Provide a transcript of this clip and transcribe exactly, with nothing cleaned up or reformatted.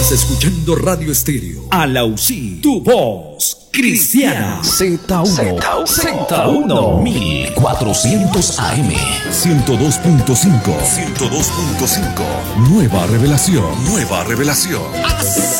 Estás escuchando Radio Estéreo. Alausí, tu voz cristiana. Z uno. Z uno. mil cuatrocientos A M. ciento dos punto cinco. ciento dos punto cinco. Nueva revelación. Nueva revelación.